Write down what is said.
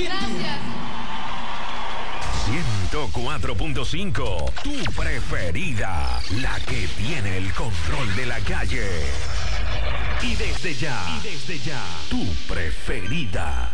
Gracias. 104.5, tu preferida, la que tiene el control de la calle. Y desde ya, tu preferida.